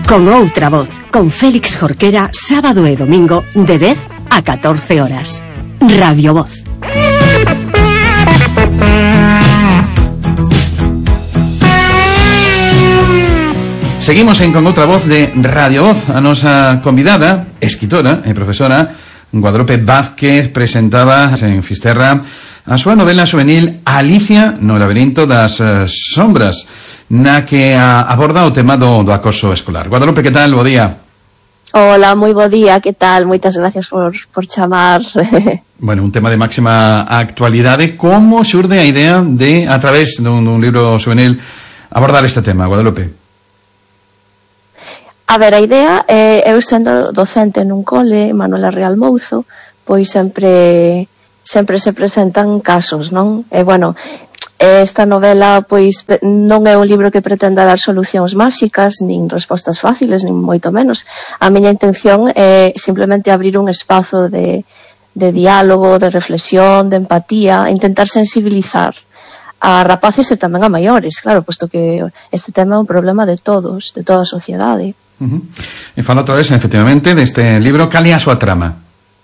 Con outra voz, con Félix Jorquera, sábado e domingo de 10 a 14 horas. Radio Voz. Seguimos en Con outra voz de Radio Voz. A nosa convidada, escritora e profesora Guadalupe Vázquez, presentaba en Fisterra a súa novela juvenil Alicia no laberinto das sombras, na que aborda o tema do acoso escolar. Guadalupe, que tal? Bo día. Hola, moi bo día, que tal? Moitas gracias por chamar. Bueno, un tema de máxima actualidade. Como xurde a idea de, a través dun libro juvenil, abordar este tema, Guadalupe? A ver, a idea é, eu sendo docente nun cole, Manuela Real Mouzo, pois sempre se presentan casos, non? E, bueno, esta novela, pois, non é un libro que pretenda dar solucións máxicas, nin respostas fáciles, nin moito menos. A miña intención é simplemente abrir un espazo de diálogo, de reflexión, de empatía, intentar sensibilizar a rapaces e tamén a maiores, claro, posto que este tema é un problema de todos, de toda a sociedade. E falo outra vez, efectivamente, deste libro. Cal é a súa trama?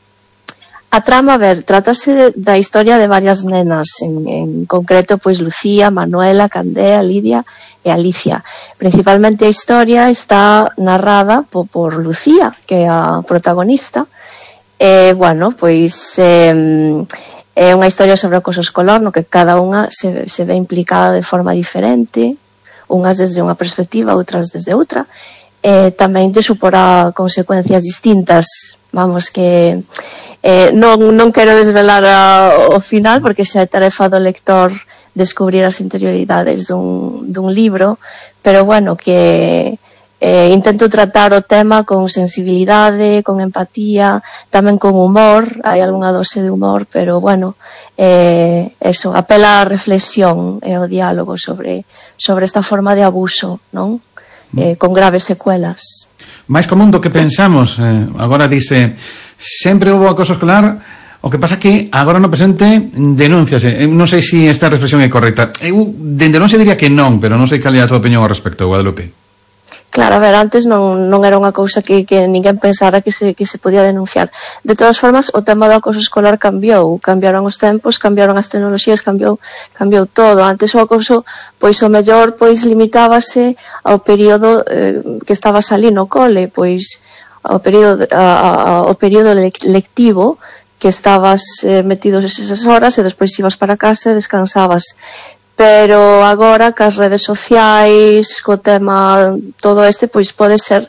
A trama, a ver, trátase da historia de varias nenas, en concreto, pois, Lucía, Manuela, Candea, Lidia e Alicia. Principalmente a historia está narrada por Lucía, que é a protagonista. Bueno, pois, é unha historia sobre o acoso escolar, no que cada unha se ve implicada de forma diferente, unhas desde unha perspectiva, outras desde outra. Tamén lle suporá consecuencias distintas, vamos, que non quero desvelar o final, porque xa é tarefa do lector descubrir as interioridades dun libro, pero bueno, que intento tratar o tema con sensibilidade, con empatía, tamén con humor, hai algunha dose de humor, pero bueno, eso, apela a reflexión e ao diálogo sobre esta forma de abuso, non? Con graves secuelas. Máis común do que pensamos. Agora dice, sempre houve acoso escolar, o que pasa que agora no presente denúnciase. Non sei se esta reflexión é correcta. Eu dende non se diría que non, pero non sei cal é a tua opinión ao respecto, Guadalupe. Claro, a ver, antes non era unha cousa que ninguén pensara que se podía denunciar. De todas formas, o tema do acoso escolar cambiaron os tempos, cambiaron as tecnoloxías, cambiou todo. Antes o acoso, pois o mellor, pois limitábase ao período que estabas ali no cole, pois ao período lectivo, que estabas metidos esas horas e despois ibas para casa e descansabas. Pero agora, cas redes sociais, co tema todo este, pois pode ser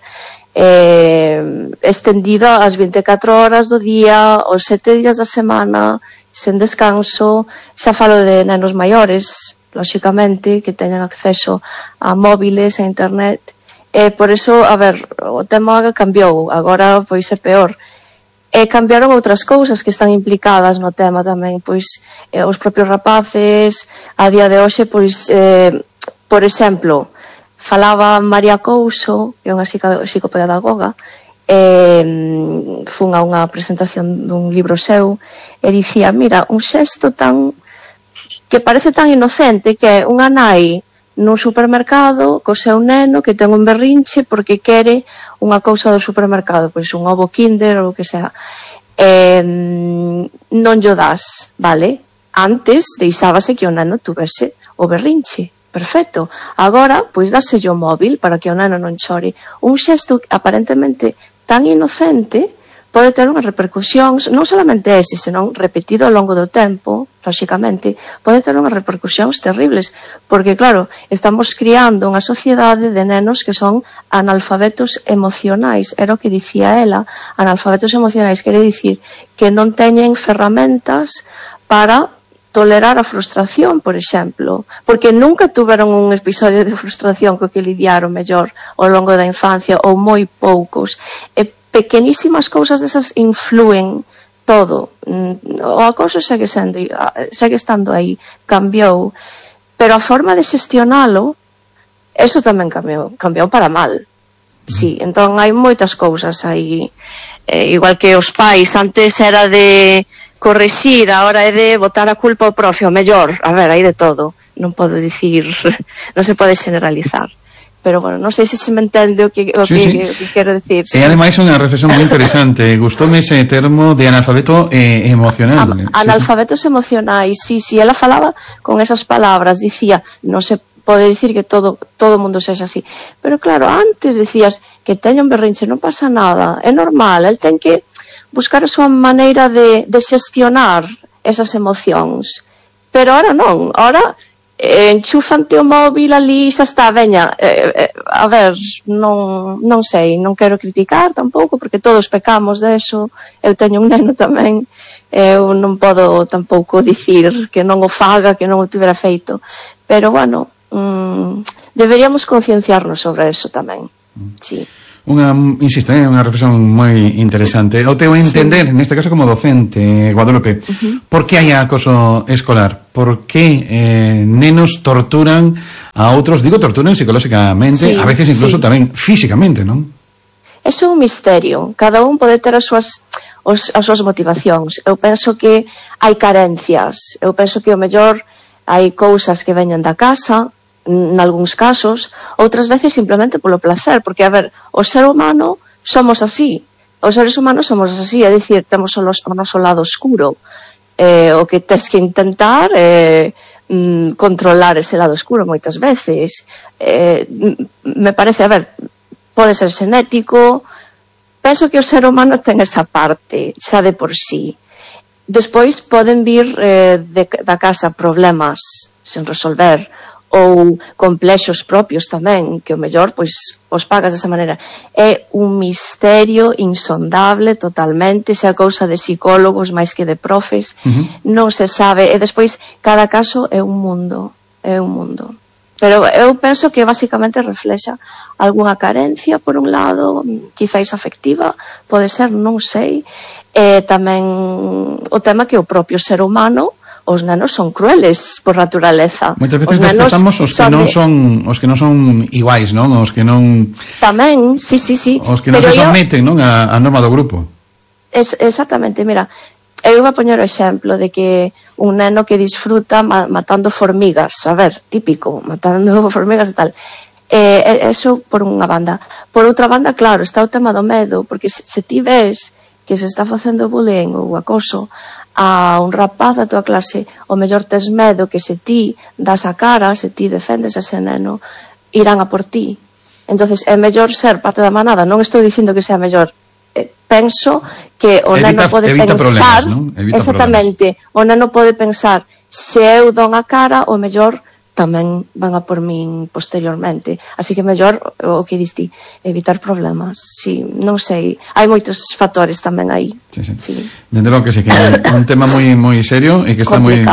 estendido ás 24 horas do día, os 7 días da semana, sen descanso. Xa falo de nenos maiores, lóxicamente, que teñen acceso a móviles, a internet. Por eso, a ver, o tema cambiou, agora pois é peor. Cambiaron outras cousas que están implicadas no tema tamén, pois os propios rapaces, a día de hoxe, pois, por exemplo, falaba María Couso, que é unha psicopedagoga, fun a unha presentación dun libro seu, e dicía, mira, un xesto que parece tan inocente, que é unha nai nun supermercado co seu neno que ten un berrinche porque quere unha cousa do supermercado, pois un ovo Kinder ou o que sea, non llo das, vale? Antes deixábase que o neno tuvese o berrinche, perfecto. Agora, pois dáselle o móvil para que o neno non chore. Un xesto aparentemente tan inocente pode ter unhas repercusións, non solamente ese, senón repetido ao longo do tempo, lóxicamente, pode ter unhas repercusións terribles, porque, claro, estamos criando unha sociedade de nenos que son analfabetos emocionais. Era o que dicía ela, analfabetos emocionais, quere dicir que non teñen ferramentas para tolerar a frustración, por exemplo, porque nunca tuveron un episodio de frustración co que lidiaron mellor ao longo da infancia, ou moi poucos. Pequenísimas cousas desas influen todo. O acoso segue estando aí, cambiou, pero a forma de xestionalo, eso tamén cambiou para mal. Sí, entón hai moitas cousas aí, igual que os pais, antes era de corrixir, agora é de botar a culpa ao profe, o mellor, a ver, hai de todo, non podo dicir, non se pode generalizar. pero bueno, non sei se me entende o que quero decir. E ademais unha reflexión moi interesante, gustoume ese termo de analfabeto emocional. Analfabetos emocionais, sí, ela falaba con esas palabras, dicía, non se pode dicir que todo o mundo sexa así, pero claro, antes dicías que teño un berrinche, non pasa nada, é normal, el ten que buscar a súa maneira de xestionar esas emocións, pero ahora non, ahora enchúfante o móvil ali e xa está, veña, a ver, non sei, non quero criticar tampouco, porque todos pecamos deso, eu teño un neno tamén, eu non podo tampouco dicir que non o faga, que non o tivera feito, pero bueno, deberíamos concienciarnos sobre eso tamén, sí. Insisto, unha reflexión moi interesante. O teu entender, neste caso como docente, Guadalupe, por que hai acoso escolar? Por que nenos torturan a outros? Digo, torturan psicolóxicamente, a veces incluso tamén físicamente, non? Eso é un misterio. Cada un pode ter as súas motivacións. Eu penso que hai carencias. Eu penso que o mellor hai cousas que veñen da casa, nalgúns casos, outras veces simplemente polo placer, porque, a ver, o ser humano somos así, os seres humanos somos así, é dicir, temos o noso lado oscuro, o que tes que intentar controlar ese lado oscuro moitas veces, me parece, a ver, pode ser xenético, penso que o ser humano ten esa parte, xa de por sí. Despois poden vir da casa problemas sen resolver, ou complexos propios tamén, que o mellor pois os pagas desa maneira. É un misterio insondable totalmente, se é cousa de psicólogos máis que de profes, non se sabe, e despois cada caso é un mundo, pero eu penso que basicamente reflexa algunha carencia por un lado, quizáis afectiva, pode ser, non sei, e tamén o tema que o propio ser humano, os nenos son crueles por naturaleza. Moitas veces desprezamos os que non son iguais, non? Os que non... Tamén, sí. Os que non se someten, non? A norma do grupo. Exactamente, mira, eu iba a poñer o exemplo de que un neno que disfruta matando formigas, a ver, típico, matando formigas e tal. Eso por unha banda. Por outra banda, claro, está o tema do medo, porque se ti ves que se está facendo bullying ou acoso a un rapaz da tua clase, o mellor tes medo que se ti das a cara, se ti defendes a ese neno, irán a por ti. Entonces é mellor ser parte da manada. Non estou dicindo que sea mellor, penso que o neno pode pensar, exactamente, o neno pode pensar, se eu don a cara, o mellor tamén van a por min posteriormente, así que mellor o que diste, evitar problemas. Sí, non sei, hai moitos factores tamén aí. Sí. Dende logo que sei que é un tema moi serio e que está moi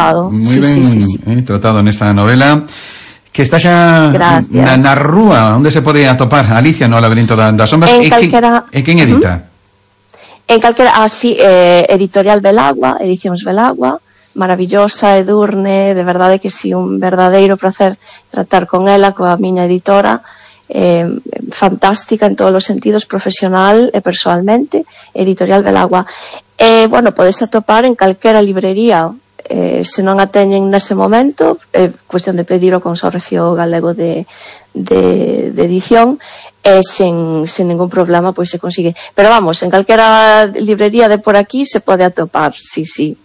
ben tratado nesta novela, que está xa na rúa onde se pode atopar Alicia no laberinto das sombras. E quen edita? En calquera, Editorial Belagua, Edicións Belagua, maravillosa, Edurne, de verdade que si, un verdadeiro placer tratar con ela, coa miña editora, fantástica en todos os sentidos, profesional e persoalmente, Editorial Belagua. Bueno, podes atopar en calquera librería, se non a teñen nese momento, cuestión de pedir o Consorcio Galego de Edición, sen ningún problema pois se consigue. Pero vamos, en calquera librería de por aquí se pode atopar, sí,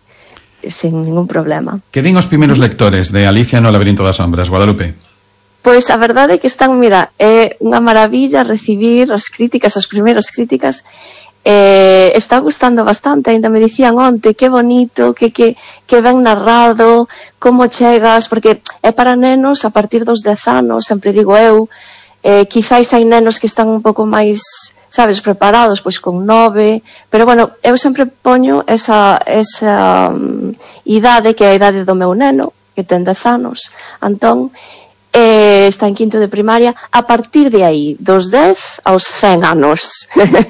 sen ningún problema. Que din os primeiros lectores de Alicia no laberinto das sombras, Guadalupe? Pois a verdade é que están, mira, é unha maravilla recibir as críticas, as primeiras críticas, está gustando bastante, ainda me dicían onte, que bonito, que ben narrado, como chegas, porque é para nenos a partir dos 10 anos, sempre digo eu, quizáis hai nenos que están un pouco máis, sabes, preparados, pois con 9, pero bueno, eu sempre poño esa idade, que é a idade do meu neno, que ten 10 anos, Antón, está en quinto de primaria, a partir de aí, dos 10 aos 100 anos,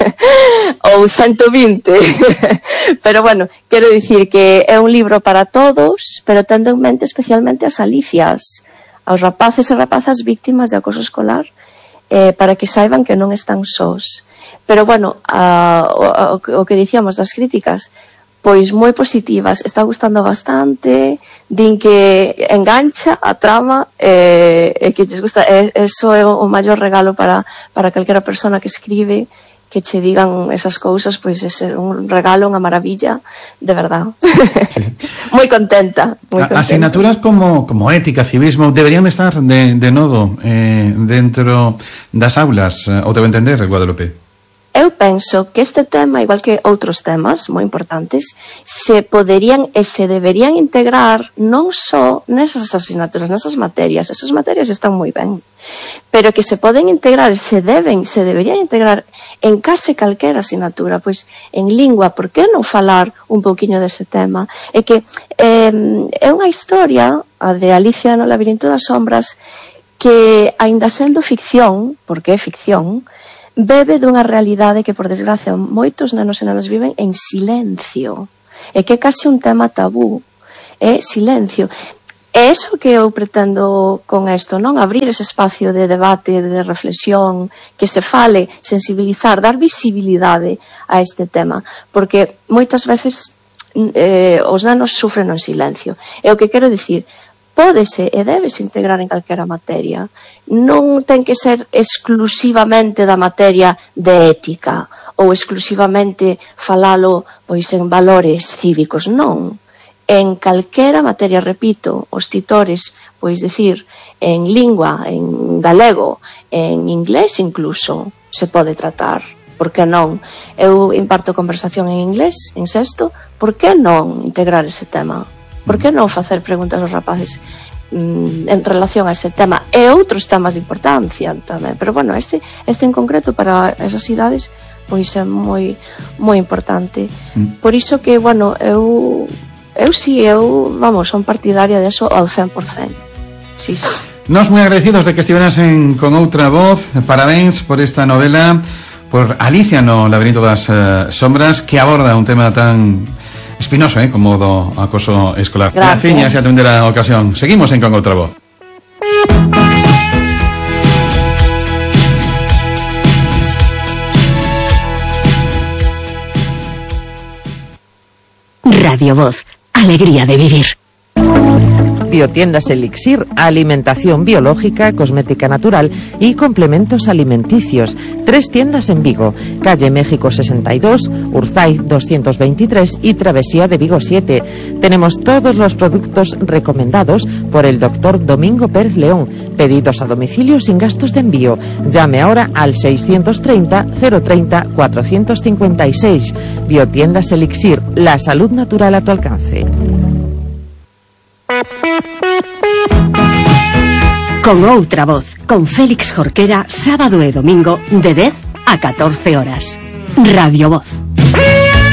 ou 120, pero bueno, quero dicir que é un libro para todos, pero tendo en mente especialmente as Alicias, aos rapaces e rapazas víctimas de acoso escolar, para que saiban que non están sós. Pero bueno, o que dicíamos das críticas, pois moi positivas, está gustando bastante, din que engancha a trama e que lles gusta, eso é o maior regalo para calquera persona que escribe, que che digan esas cousas, pois é un regalo, unha maravilla, de verdad. Sí. Moi contenta. Asignaturas como ética, civismo, deberían estar de novo dentro das aulas, ou debo entender, Guadalupe? Eu penso que este tema, igual que outros temas moi importantes, se poderían e se deberían integrar non só nesas asignaturas, nesas materias. Esas materias están moi ben, pero que se poden integrar, se deberían integrar en case calquera asignatura, pois en lingua, por que non falar un pouquiño dese tema? É que é unha historia, a de Alicia no labirinto das sombras, que aínda sendo ficción, porque é ficción, bebe dunha realidade que, por desgracia, moitos nenos e nenas viven en silencio. E que é case un tema tabú. É silencio. É iso que eu pretendo con isto, non? Abrir ese espacio de debate, de reflexión, que se fale, sensibilizar, dar visibilidade a este tema. Porque moitas veces os nenos sufren en silencio. É o que quero dicir. Pódese e debese integrar en calquera materia. Non ten que ser exclusivamente da materia de ética ou exclusivamente falalo pois en valores cívicos, non. En calquera materia, repito, os titores, pois dicir, en lingua, en galego, en inglés incluso, se pode tratar. Por que non? Eu imparto conversación en inglés, en sexto, por que non integrar ese tema? Por que non facer preguntas aos rapaces en relación a ese tema e outros temas de importancia tamén, pero bueno, este en concreto para esas idades pois é moi importante. Por iso que, bueno, eu son partidaria de eso ao 100%. Sí. Nos moi agradecidos de que estiveras con outra voz. Parabéns por esta novela, por Alicia no labirinto das sombras, que aborda un tema tan espinoso, como do acoso escolar. Gracias e atender a ocasión. Seguimos con outra voz. Radio Voz, alegría de vivir. Biotiendas Elixir, alimentación biológica, cosmética natural y complementos alimenticios. 3 tiendas en Vigo, calle México 62, Urzaiz 223 y Travesía de Vigo 7. Tenemos todos los productos recomendados por el doctor Domingo Pérez León. Pedidos a domicilio sin gastos de envío. Llame ahora al 630 030 456. Biotiendas Elixir, la salud natural a tu alcance. Con outra voz, con Félix Jorquera, sábado e domingo de 10 a 14 horas. Radio Voz.